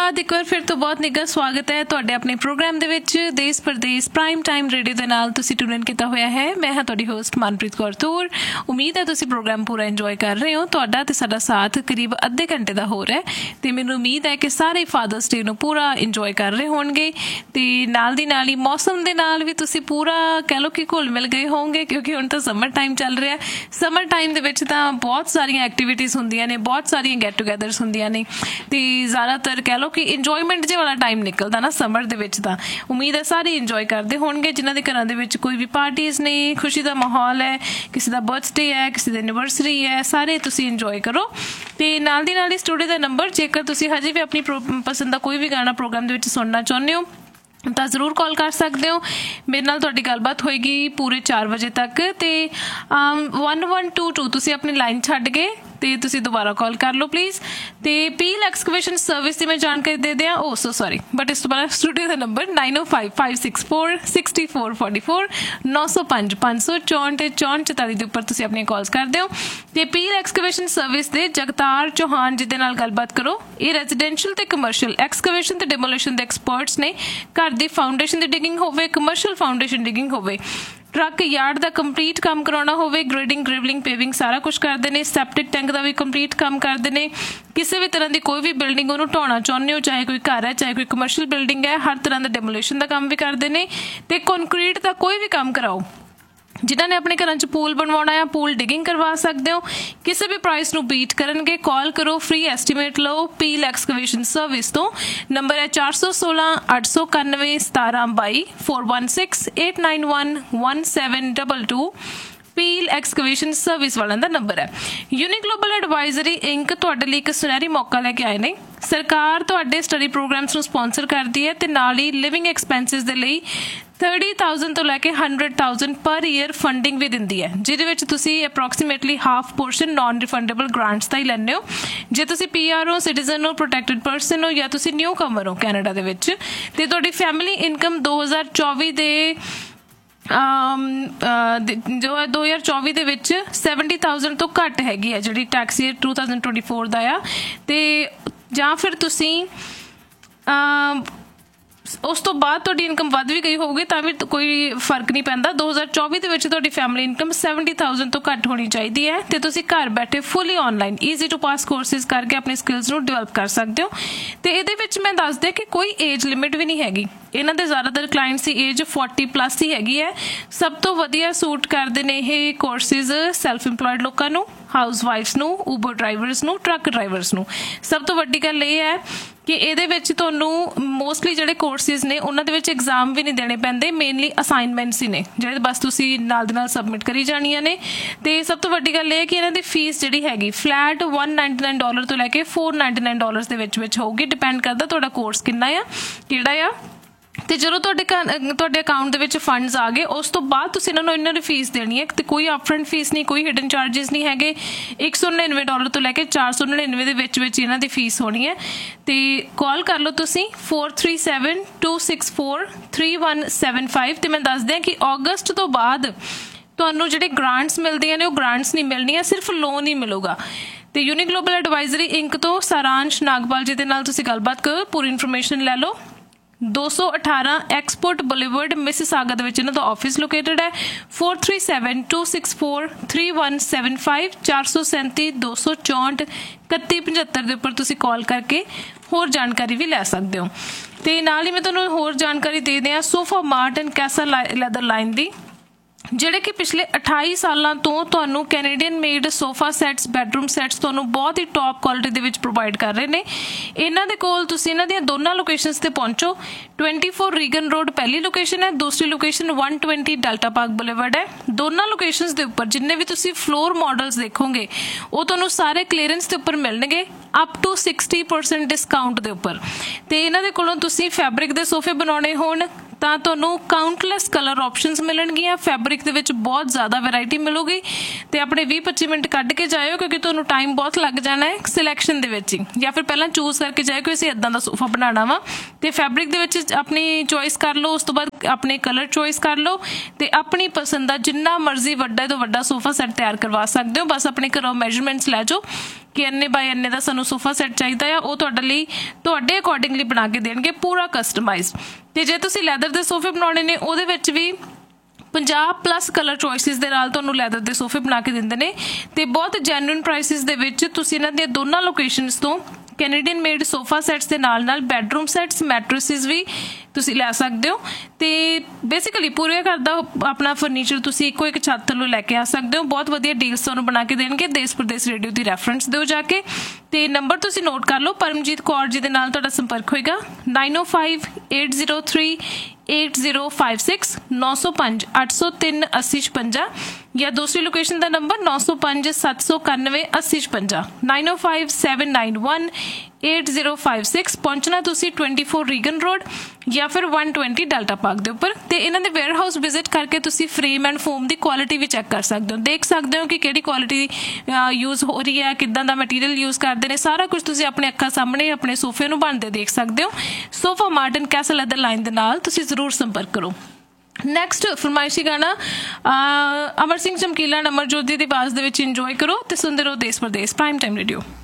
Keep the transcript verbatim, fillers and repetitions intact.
बाद एक बार फिर तो बहुत निੱਘਾ स्वागत है ਤੁਹਾਡੇ ਆਪਣੇ ਪ੍ਰੋਗਰਾਮ ਦੇ ਵਿੱਚ ਦੇਸ਼ ਪ੍ਰਦੇਸ਼ ਪ੍ਰਾਈਮ ਟਾਈਮ ਰੇਡੀਓ ਦੇ ਨਾਲ ਤੁਸੀਂ ਟਿਊਨ ਇਨ ਕੀਤਾ ਹੋਇਆ ਹੈ। ਮੈਂ ਹਾਂ ਤੁਹਾਡੀ ਹੋਸਟ ਮਨਪ੍ਰੀਤ ਕੌਰ ਤੂਰ। ਉਮੀਦ ਹੈ ਤੁਸੀਂ ਪ੍ਰੋਗਰਾਮ ਪੂਰਾ ਇੰਜੋਏ ਕਰ ਰਹੇ ਹੋ। ਤੁਹਾਡਾ ਤੇ ਸਾਡਾ ਸਾਥ ਕਰੀਬ ਅੱਧੇ ਘੰਟੇ ਦਾ ਹੋ ਰਿਹਾ ਤੇ ਮੈਨੂੰ ਉਮੀਦ ਹੈ ਕਿ ਸਾਰੇ ਫਾਦਰਸ ਡੇ ਨੂੰ ਪੂਰਾ ਇੰਜੋਏ ਕਰ ਰਹੇ ਹੋਣਗੇ ਤੇ ਨਾਲ ਦੀ ਨਾਲ ਹੀ ਮੌਸਮ ਦੇ ਨਾਲ ਵੀ ਤੁਸੀਂ ਪੂਰਾ ਕਹਿ ਲਓ ਕਿ ਘੁਲ ਮਿਲ ਗਏ ਹੋਣਗੇ ਕਿਉਂਕਿ ਹੁਣ ਤਾਂ ਸਮਰ ਟਾਈਮ ਚੱਲ ਰਿਹਾ। ਸਮਰ ਟਾਈਮ ਦੇ ਵਿੱਚ ਤਾਂ ਬਹੁਤ ਸਾਰੀਆਂ ਐਕਟੀਵਿਟੀਜ਼ ਹੁੰਦੀਆਂ ਨੇ, ਬਹੁਤ ਸਾਰੀਆਂ ਗੈਟ ਟੂਗੈਦਰਸ ਹੁੰਦੀਆਂ ਨੇ ਤੇ ਜ਼ਿਆਦਾਤਰ ਕਹਿ ਲਓ ਕਿ ਇੰਜੋਏਮੈਂਟ ਜੇ ਵਾਲਾ ਟਾਈਮ ਨਿਕਲਦਾ ਨਾ ਸਮਰ ਦੇ ਵਿੱਚ। ਤਾਂ ਉਮੀਦ ਹੈ ਸਾਰੇ ਇੰਜੋਏ ਕਰਦੇ ਹੋਣਗੇ ਜਿਨ੍ਹਾਂ ਦੇ ਘਰਾਂ ਦੇ ਵਿੱਚ ਕੋਈ ਵੀ ਪਾਰਟੀਜ਼ ਨੇ, ਖੁਸ਼ੀ ਦਾ ਮਾਹੌਲ ਹੈ, ਕਿਸੇ ਦਾ ਬਰਥਡੇ ਹੈ, ਕਿਸੇ ਦੀ ਐਨੀਵਰਸਰੀ ਹੈ, ਸਾਰੇ ਤੁਸੀਂ ਇੰਜੋਏ ਕਰੋ। ਤੇ ਨਾਲ ਦੀ ਨਾਲ ਹੀ ਸਟੂਡੀਓ ਦਾ ਨੰਬਰ, ਜੇਕਰ ਤੁਸੀਂ ਹਜੇ ਵੀ ਆਪਣੀ ਪਸੰਦ ਦਾ ਕੋਈ ਵੀ ਗਾਣਾ ਪ੍ਰੋਗਰਾਮ ਦੇ ਵਿੱਚ ਸੁਣਨਾ ਚਾਹੁੰਦੇ ਹੋ ਤਾਂ ਜ਼ਰੂਰ ਕਾਲ ਕਰ ਸਕਦੇ ਹੋ। ਮੇਰੇ ਨਾਲ ਤੁਹਾਡੀ ਗੱਲਬਾਤ ਹੋਏਗੀ ਪੂਰੇ ਚਾਰ ਵਜੇ ਤੱਕ ਤੇ ਵਨ ਵਨ ਟੂ ਟੂ ਤੁਸੀਂ ਆਪਣੀ ਲਾਈਨ ਛੱਡ ਕੇ ਤੇ ਤੁਸੀਂ ਦੁਬਾਰਾ ਕਾਲ ਕਰ ਲਓ ਪਲੀਜ਼। ਤੇ ਪੀਲ ਐਕਸਕੇਵੇਸ਼ਨ ਸਰਵਿਸ ਦੀ ਮੈਂ ਜਾਣਕਾਰੀ ਦੇ ਦਿਆਂ, ਓ ਸੋ ਸੌਰੀ ਬਟ ਇਸ ਤੋਂ ਬਾਅਦ ਸਟੂਡੀਓ ਦਾ ਨੰਬਰ ਨਾਈਨ ਓ five five six four sixty four forty four ਨੌ ਸੌ ਪੰਜ ਪੰਜ ਸੌ ਚੌਂਹਠ ਤੇ ਚੌਂਹਠ ਚੁਤਾਲੀ ਦੇ ਉੱਪਰ ਤੁਸੀਂ ਆਪਣੀਆਂ ਕਾਲਸ ਕਰਦੇ ਹੋ। ਤੇ ਪੀਲ ਐਕਸਕੇਵੇਸ਼ਨ ਸਰਵਿਸ ਦੇ ਜਗਤਾਰ ਚੌਹਾਨ ਜਿਹਦੇ ਨਾਲ ਗੱਲਬਾਤ ਕਰੋ। ਇਹ ਰੈਜ਼ੀਡੈਂਸ਼ੀਅਲ ਤੇ ਕਮਰਸ਼ੀਅਲ ਐਕਸਕੇਵੇਸ਼ਨ ਤੇ ਡਿਮੋਲੀਸ਼ਨ ਦੇ ਐਕਸਪਰਟਸ ਨੇ। ਘਰ ਦੀ ਫਾਊਂਡੇਸ਼ਨ ਦੀ ਡਿਗਿੰਗ ਹੋਵੇ, ਕਮਰਸ਼ੀਅਲ ਫਾਊਂਡੇਸ਼ਨ ਡਿਗਿੰਗ ਹੋਵੇ, ਟਰੱਕ ਯਾਰਡ ਦਾ ਕੰਪਲੀਟ ਕੰਮ ਕਰਾਉਣਾ ਹੋਵੇ, ਗ੍ਰੇਡਿੰਗ, ਗ੍ਰਿਵਲਿੰਗ, ਪੇਵਿੰਗ ਸਾਰਾ ਕੁਛ ਕਰਦੇ ਨੇ। ਸੈਪਟਿਕ ਟੈਂਕ ਦਾ ਵੀ ਕੰਪਲੀਟ ਕੰਮ ਕਰਦੇ ਨੇ। ਕਿਸੇ ਵੀ ਤਰ੍ਹਾਂ ਦੀ ਕੋਈ ਵੀ ਬਿਲਡਿੰਗ ਉਹਨੂੰ ਢਾਉਣਾ ਚਾਹੁੰਦੇ ਹੋ, ਚਾਹੇ ਕੋਈ ਘਰ ਹੈ, ਚਾਹੇ ਕੋਈ ਕਮਰਸ਼ੀਅਲ ਬਿਲਡਿੰਗ ਹੈ, ਹਰ ਤਰ੍ਹਾਂ ਦਾ ਡੈਮੋਲੇਸ਼ਨ ਦਾ ਕੰਮ ਵੀ ਕਰਦੇ ਨੇ। ਤੇ ਕੰਕਰੀਟ ਦਾ ਕੋਈ ਵੀ ਕੰਮ ਕਰਾਓ। ਜਿਨ੍ਹਾਂ ਨੇ ਆਪਣੇ ਘਰਾਂ 'ਚ ਪੂਲ ਬਣਵਾਉਣਾ ਆ, ਪੂਲ ਡਿਗਿੰਗ ਕਰਵਾ ਸਕਦੇ ਹੋ। ਕਿਸੇ ਵੀ ਪ੍ਰਾਈਸ ਨੂੰ ਬੀਟ ਕਰਨਗੇ। ਕਾਲ ਕਰੋ, ਫ੍ਰੀ ਐਸਟੀਮੇਟ ਲਓ ਪੀਲ ਐਕਸਕੇਵੇਸ਼ਨ ਸਰਵਿਸ ਤੋਂ। ਨੰਬਰ ਹੈ ਚਾਰ ਸੌ ਸੋਲਾਂ ਅੱਠ ਸੌ ਇਕਾਨਵੇਂ ਸਤਾਰਾਂ ਬਾਈ four one six eight nine one one seven double two. Peel ਐਕਸਕੇਵੇਸ਼ਨ service ਵਾਲਿਆਂ ਦਾ ਨੰਬਰ ਹੈ। ਯੂਨੀਗਲੋਬਲ ਐਡਵਾਈਜ਼ਰੀ ਇੰਕ ਤੁਹਾਡੇ ਲਈ ਇੱਕ ਸੁਨਹਿਰੀ ਮੌਕਾ ਲੈ ਕੇ ਆਏ ਨੇ। ਸਰਕਾਰ ਤੁਹਾਡੇ ਸਟੱਡੀ ਪ੍ਰੋਗਰਾਮਸ ਨੂੰ ਸਪੋਂਸਰ ਕਰਦੀ ਹੈ ਤੇ ਨਾਲ ਹੀ ਲਿਵਿੰਗ ਐਕਸਪੈਂਸਿਸ ਦੇ ਲਈ ਥਰਟੀ ਥਾਊਜ਼ੈਂਡ ਤੋਂ ਲੈ ਕੇ ਹੰਡਰਡ ਥਾਊਜ਼ੈਂਡ ਪਰ ਈਅਰ ਫੰਡਿੰਗ ਵੀ ਦਿੰਦੀ ਹੈ, ਜਿਹਦੇ ਵਿੱਚ ਤੁਸੀਂ approximately half portion naan refundable grants ਦਾ ਹੀ ਲੈਂਦੇ ਹੋ। ਜੇ ਤੁਸੀਂ ਪੀ ਆਰ ਹੋ, ਸਿਟੀਜ਼ਨ ਹੋ, ਪ੍ਰੋਟੈਕਟਡ ਪਰਸਨ ਹੋ ਜਾਂ ਤੁਸੀਂ ਨਿਊ ਕਮਰ ਹੋ ਕੈਨੇਡਾ ਦੇ ਵਿੱਚ ਤੇ ਤੁਹਾਡੀ ਫੈਮਿਲੀ ਇਨਕਮ ਦੋ ਹਜ਼ਾਰ ਚੌਵੀ ਦੇ ਜੋ ਹੈ ਦੋ ਹਜ਼ਾਰ ਚੌਵੀ ਦੇ ਵਿੱਚ ਸੈਵਨਟੀ ਥਾਊਜ਼ੈਂਡ ਤੋਂ ਘੱਟ ਹੈਗੀ ਹੈ ਜਿਹੜੀ tax year to thousand twenty four ਦਾ ਆ। ਤੇ ਜਾਂ ਫਿਰ ਤੁਸੀਂ ਉਸ ਤੋਂ ਬਾਅਦ ਤੁਹਾਡੀ ਇਨਕਮ ਵੱਧ ਵੀ ਗਈ ਹੋਊਗੀ ਤਾਂ ਵੀ ਕੋਈ ਫਰਕ ਨਹੀਂ ਪੈਂਦਾ। ਦੋ ਹਜ਼ਾਰ ਚੌਵੀ ਦੇ ਵਿੱਚ ਤੁਹਾਡੀ ਫੈਮਿਲੀ ਇਨਕਮ ਸੈਵਨਟੀ ਥਾਊਜ਼ੈਂਡ ਤੋਂ ਘੱਟ ਹੋਣੀ ਚਾਹੀਦੀ ਹੈ ਤੇ ਤੁਸੀਂ ਘਰ ਬੈਠੇ ਫੁੱਲੀ online easy two pass courses ਕਰਕੇ ਆਪਣੇ ਸਕਿੱਲਸ ਨੂੰ ਡਿਵੈਲਪ ਕਰ ਸਕਦੇ ਹੋ। ਤੇ ਇਹਦੇ ਵਿੱਚ ਮੈਂ ਦੱਸ ਦਿਆਂ ਕਿ ਕੋਈ ਏਜ ਲਿਮਿਟ ਵੀ ਨਹੀਂ ਹੈਗੀ। ਇਹਨਾਂ ਦੇ ਜ਼ਿਆਦਾਤਰ ਕਲਾਇੰਟਸ ਦੀ ਏਜ ਫੋਰਟੀ ਪਲੱਸ ਹੀ ਹੈਗੀ ਹੈ। ਸਭ ਤੋਂ ਵਧੀਆ ਸੂਟ ਕਰਦੇ ਨੇ ਇਹ ਕੋਰਸਿਸ ਸੈਲਫ ਇੰਪਲੋਇਡ ਲੋਕਾਂ ਨੂੰ, ਹਾਊਸ ਵਾਈਫਸ ਨੂੰ, ਊਬਰ ਡਰਾਈਵਰਸ ਨੂੰ, ਟਰੱਕ ਡਰਾਈਵਰਸ ਨੂੰ। ਸਭ ਤੋਂ ਵੱਡੀ ਗੱਲ ਇਹ ਹੈ ਕਿ ਇਹਦੇ ਵਿੱਚ ਤੁਹਾਨੂੰ ਮੋਸਟਲੀ ਜਿਹੜੇ ਕੋਰਸਿਸ ਨੇ ਉਹਨਾਂ ਦੇ ਵਿੱਚ ਐਗਜ਼ਾਮ ਵੀ ਨਹੀਂ ਦੇਣੇ ਪੈਂਦੇ, ਮੇਨਲੀ ਅਸਾਈਨਮੈਂਟਸ ਹੀ ਨੇ ਜਿਹੜੇ ਬਸ ਤੁਸੀਂ ਨਾਲ ਦੇ ਨਾਲ ਸਬਮਿਟ ਕਰੀ ਜਾਣੀਆਂ ਨੇ। ਤੇ ਸਭ ਤੋਂ ਵੱਡੀ ਗੱਲ ਇਹ ਹੈ ਕਿ ਇਹਨਾਂ ਦੀ ਫੀਸ ਜਿਹੜੀ ਹੈਗੀ flat one ninety nine dollar ਤੋਂ ਲੈ ਕੇ ਫੋਰ ਨਾਈਨਟੀ ਨਾਈਨ ਡਾਲਰਸ ਦੇ ਵਿੱਚ ਵਿੱਚ ਹੋਊਗੀ। ਡਿਪੈਂਡ ਕਰਦਾ ਤੁਹਾਡਾ ਕੋਰਸ ਕਿੰਨਾ ਆ, ਕਿਹੜਾ ਆ। ਤੇ ਜਦੋਂ ਤੁਹਾਡੇ ਤੁਹਾਡੇ ਅਕਾਊਂਟ ਦੇ ਵਿੱਚ ਫੰਡਸ ਆ ਗਏ ਉਸ ਤੋਂ ਬਾਅਦ ਤੁਸੀਂ ਇਹਨਾਂ ਨੂੰ ਇਹਨਾਂ ਦੀ ਫੀਸ ਦੇਣੀ ਹੈ ਤੇ ਕੋਈ ਅਪਫਰੰਟ ਫੀਸ ਨਹੀਂ, ਕੋਈ ਹਿਡਨ ਚਾਰਜਿਸ ਨਹੀਂ ਹੈਗੇ। ਇੱਕ ਸੌ ਨੜਿਨਵੇਂ ਡਾਲਰ ਤੋਂ ਲੈ ਕੇ ਚਾਰ ਸੌ ਨੜਿਨਵੇਂ ਦੇ ਵਿੱਚ ਵਿੱਚ ਇਹਨਾਂ ਦੀ ਫੀਸ ਹੋਣੀ ਹੈ। ਤੇ ਕਾਲ ਕਰ ਲਓ ਤੁਸੀਂ four three seven two six four three one seven five. ਤੇ ਮੈਂ ਦੱਸ ਦਿਆਂ ਕਿ ਅਗਸਤ ਤੋਂ ਬਾਅਦ ਤੁਹਾਨੂੰ ਜਿਹੜੇ ਗ੍ਰਾਂਟਸ ਮਿਲਦੀਆਂ ਨੇ ਉਹ ਗ੍ਰਾਂਟਸ ਨਹੀਂ ਮਿਲਣੀਆਂ, ਸਿਰਫ ਲੋਨ ਹੀ ਮਿਲੂਗਾ। ਤੇ ਯੂਨੀਗਲੋਬਲ ਐਡਵਾਈਜ਼ਰੀ ਇੰਕ ਤੋਂ ਸਾਰਾਂਸ਼ ਨਾਗਪਾਲ ਜੀ ਦੇ ਨਾਲ ਤੁਸੀਂ ਗੱਲਬਾਤ ਕਰੋ, ਪੂਰੀ ਇਨਫੋਰਮੇਸ਼ਨ ਲੈ ਲਓ। ਦੋ ਸੌ ਅਠਾਰਾਂ ਐਕਸਪੋਰਟ ਬੁਲੇਵਰਡ ਮਿਸਿਸਾਗਾ ਦੇ ਵਿੱਚ ਇਹਨਾਂ ਦਾ ਆਫਿਸ ਲੋਕੇਟਡ ਹੈ। Four three seven two six four three one seven five ਚਾਰ ਸੌ ਸੈਂਤੀ ਦੋ ਸੌ ਚੌਂਹਠ ਇਕੱਤੀ ਪਝੱਤਰ ਦੇ ਉੱਪਰ ਤੁਸੀਂ ਕਾਲ ਕਰਕੇ ਹੋਰ ਜਾਣਕਾਰੀ ਵੀ ਲੈ ਸਕਦੇ ਹੋ। ਤੇ ਨਾਲ ਹੀ ਮੈਂ ਤੁਹਾਨੂੰ ਹੋਰ ਜਾਣਕਾਰੀ ਦੇ ਦਿਆਂ ਸੋਫਾ ਮਾਰਟ ਐਂਡ ਕੈਸਾ ਲੈਦਰ ਲਾਈਨ ਦੀ, ਜਿਹੜੇ ਕਿ ਪਿਛਲੇ ਅਠਾਈ ਸਾਲਾਂ ਤੋਂ ਤੁਹਾਨੂੰ Canadian made sofa sets, bedroom sets ਤੁਹਾਨੂੰ ਬਹੁਤ ਹੀ ਟੌਪ ਕੁਆਲਿਟੀ ਦੇ ਵਿੱਚ ਪ੍ਰੋਵਾਈਡ ਕਰ ਰਹੇ ਨੇ। ਇਹਨਾਂ ਦੇ ਕੋਲ ਤੁਸੀਂ ਇਹਨਾਂ ਦੀਆਂ ਦੋਨਾਂ ਲੋਕੇਸ਼ਨਸ ਤੇ ਪਹੁੰਚੋ। ਟਵੈਂਟੀ ਫੋਰ ਰੀਗਨ ਰੋਡ ਪਹਿਲੀ ਲੋਕੇਸ਼ਨ ਹੈ, ਦੂਸਰੀ location one twenty delta park boulevard ਹੈ। ਦੋਨਾਂ ਲੋਕੇਸ਼ਨਸ ਦੇ ਉੱਪਰ ਜਿੰਨੇ ਵੀ ਤੁਸੀਂ ਫਲੋਰ ਮਾਡਲਸ ਦੇਖੋਗੇ ਉਹ ਤੁਹਾਨੂੰ ਸਾਰੇ ਕਲੀਅਰੈਂਸ ਦੇ ਉੱਪਰ ਮਿਲਣਗੇ up two sixty percent discount ਦੇ ਉੱਪਰ। ਤੇ ਇਹਨਾਂ ਦੇ ਕੋਲੋਂ ਤੁਸੀਂ ਫੈਬਰਿਕ ਦੇ ਸੋਫੇ ਬਣਾਉਣੇ ਹੋਣ ਤਾਂ ਤੁਹਾਨੂੰ ਕਾਊਂਟਲੈਸ ਕਲਰ ਆਪਸ਼ਨਸ ਮਿਲਣਗੀਆਂ। ਫੈਬਰਿਕ ਦੇ ਵਿੱਚ ਬਹੁਤ ਜ਼ਿਆਦਾ ਵੈਰਾਈਟੀ ਮਿਲੂਗੀ ਤੇ ਆਪਣੇ ਵੀਹ ਪੱਚੀ ਮਿੰਟ ਕੱਢ ਕੇ ਜਾਇਓ ਕਿਉਂਕਿ ਤੁਹਾਨੂੰ ਟਾਈਮ ਬਹੁਤ ਲੱਗ ਜਾਣਾ ਹੈ ਸਿਲੈਕਸ਼ਨ ਦੇ ਵਿੱਚ ਹੀ, ਜਾਂ ਫਿਰ ਪਹਿਲਾਂ ਚੂਜ਼ ਕਰਕੇ ਜਾਇਓ ਕਿ ਅਸੀਂ ਇੱਦਾਂ ਦਾ ਸੋਫਾ ਬਣਾਉਣਾ ਵਾ ਤੇ ਫੈਬਰਿਕ ਦੇ ਵਿੱਚ ਆਪਣੀ ਚੋਇਸ ਕਰ ਲਓ। ਉਸ ਤੋਂ ਬਾਅਦ ਆਪਣੇ ਕਲਰ ਚੋਇਸ ਕਰ ਲਓ ਤੇ ਆਪਣੀ ਪਸੰਦ ਦਾ ਜਿੰਨਾ ਮਰਜ਼ੀ ਵੱਡਾ ਤੋਂ ਵੱਡਾ ਸੋਫਾ ਸੈੱਟ ਤਿਆਰ ਕਰਵਾ ਸਕਦੇ ਹੋ। ਬਸ ਆਪਣੇ ਘਰੋਂ ਮੈਜਰਮੈਂਟਸ ਲੈ ਜਾਓ ਕਿ ਇੰਨੇ ਬਾਏ ਇੰਨੇ ਦਾ ਸਾਨੂੰ ਸੋਫਾ ਸੈੱਟ ਚਾਹੀਦਾ ਆ, ਉਹ ਤੁਹਾਡੇ ਲਈ ਤੁਹਾਡੇ ਅਕੋਰਡਿੰਗਲੀ ਬਣਾ ਕੇ ਦੇਣਗੇ, ਪੂਰਾ ਕਸਟਮਾਈਜ਼ਡ। ਅਤੇ ਜੇ ਤੁਸੀਂ ਲੈਦਰ ਦੇ ਸੋਫੇ ਬਣਾਉਣੇ ਨੇ ਉਹਦੇ ਵਿੱਚ ਵੀ ਪੰਜਾਹ ਪਲੱਸ ਕਲਰ ਚੋਇਸਿਸ ਦੇ ਨਾਲ ਤੁਹਾਨੂੰ ਲੈਦਰ ਦੇ ਸੋਫੇ ਬਣਾ ਕੇ ਦਿੰਦੇ ਨੇ, ਅਤੇ ਬਹੁਤ ਜੈਨੂਇਨ ਪ੍ਰਾਈਸਿਸ ਦੇ ਵਿੱਚ ਤੁਸੀਂ ਇਹਨਾਂ ਦੀਆਂ ਦੋਨਾਂ ਲੋਕੇਸ਼ਨਸ ਤੋਂ ਕੈਨੇਡੀਅਨ ਮੇਡ ਸੋਫਾ ਸੈਟਸ ਦੇ ਨਾਲ ਨਾਲ ਬੈਡਰੂਮ ਸੈਟਸ, ਮੈਟਰਸਿਸ ਵੀ ਤੁਸੀਂ ਲੈ ਸਕਦੇ ਹੋ। ਅਤੇ ਬੇਸਿਕਲੀ ਪੂਰੇ ਘਰ ਦਾ ਆਪਣਾ ਫਰਨੀਚਰ ਤੁਸੀਂ ਇੱਕੋ ਇੱਕ ਛੱਤ ਥੱਲੋਂ ਲੈ ਕੇ ਆ ਸਕਦੇ ਹੋ। ਬਹੁਤ ਵਧੀਆ ਡੀਲਸ ਤੁਹਾਨੂੰ ਬਣਾ ਕੇ ਦੇਣਗੇ। ਦੇਸ਼ ਪ੍ਰਦੇਸ਼ ਰੇਡੀਓ ਦੀ ਰੈਫਰੈਂਸ ਦਿਓ ਜਾ ਕੇ, ਅਤੇ ਨੰਬਰ ਤੁਸੀਂ ਨੋਟ ਕਰ ਲਓ, ਪਰਮਜੀਤ ਕੌਰ ਜੀ ਦੇ ਨਾਲ ਤੁਹਾਡਾ ਸੰਪਰਕ ਹੋਏਗਾ ਨਾਈਨ ਓ five eight zero three eight zero five six ਨੌ ਸੌ ਪੰਜ ਅੱਠ ਸੌ ਤਿੰਨ ਅੱਸੀ ਛਪੰਜਾ, ਜਾਂ ਦੂਸਰੀ ਲੋਕੇਸ਼ਨ ਦਾ ਨੰਬਰ ਨੌ ਸੌ ਪੰਜ ਸੱਤ ਸੌ ਇਕਾਨਵੇਂ ਅੱਸੀ ਛਪੰਜਾ ਨਾਈਨ ਓ five seven nine one eight zero five six. ਪਹੁੰਚਣਾ ਤੁਸੀਂ ਟਵੈਂਟੀ ਫੋਰ ਰੀਗਨ ਰੋਡ ਜਾਂ ਫਿਰ ਵਨ ਟਵੈਂਟੀ ਡੈਲਟਾ ਪਾਰਕ ਦੇ ਉੱਪਰ। ਅਤੇ ਇਹਨਾਂ ਦੇ ਵੇਅਰ ਹਾਊਸ ਵਿਜ਼ਿਟ ਕਰਕੇ ਤੁਸੀਂ frame and form the quality we check ਕਰ ਸਕਦੇ ਹੋ, ਦੇਖ ਸਕਦੇ ਹੋ ਕਿ ਕਿਹੜੀ ਕੁਆਲਿਟੀ ਯੂਜ਼ ਹੋ ਰਹੀ ਹੈ, ਕਿੱਦਾਂ ਦਾ ਮਟੀਰੀਅਲ ਯੂਜ਼ ਕਰਦੇ ਨੇ, ਸਾਰਾ ਕੁਝ ਤੁਸੀਂ ਆਪਣੇ ਅੱਖਾਂ ਸਾਹਮਣੇ ਆਪਣੇ ਸੋਫੇ ਨੂੰ ਬਣਦੇ ਦੇਖ ਸਕਦੇ ਹੋ। Sofa mart and Castell leather line ਦੇ ਨਾਲ ਤੁਸੀਂ ਜ਼ਰੂਰ ਸੰਪਰਕ ਕਰੋ। ਨੈਕਸਟ ਫਰਮਾਇਸ਼ੀ ਗਾਣਾ ਅਮਰ ਸਿੰਘ ਚਮਕੀਲਾ, ਅਮਰਜੋਤ ਦੀ ਆਵਾਜ਼ ਦੇ ਵਿੱਚ ਇੰਜੋਏ ਕਰੋ ਅਤੇ ਸੁਣਦੇ ਰਹੋ ਦੇਸ਼ ਪ੍ਰਦੇਸ਼ ਪ੍ਰਾਈਮ ਟਾਈਮ ਰੇਡੀਓ।